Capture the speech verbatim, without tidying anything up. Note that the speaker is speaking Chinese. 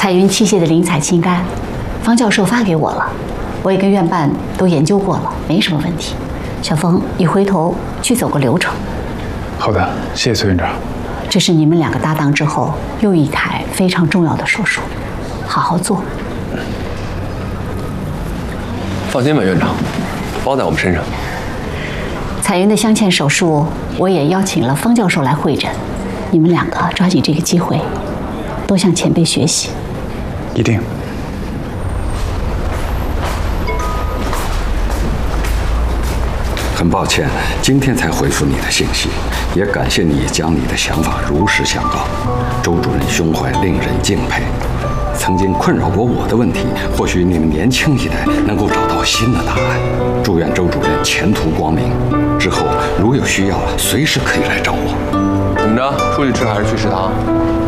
彩云器械的磷彩氢酐，方教授发给我了，我也跟院办都研究过了，没什么问题。小峰，你回头去走个流程。 好的，谢谢崔院长。 这是你们两个搭档之后又一台非常重要的手术，好好做。 放心吧，院长，包在我们身上。 彩云的镶嵌手术，我也邀请了方教授来会诊，你们两个抓紧这个机会，多向前辈学习。 一定。 很抱歉，今天才回复你的信息，也感谢你将你的想法如实相告。周主任胸怀令人敬佩，曾经困扰过我的问题，或许你们年轻一代能够找到新的答案。祝愿周主任前途光明，之后如有需要，随时可以来找我。 怎么着？出去吃还是去食堂？